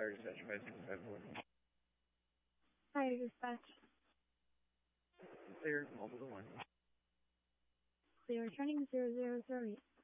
Fire dispatch 565. Fire dispatch. Clear, multiple one. Clear, returning 0008.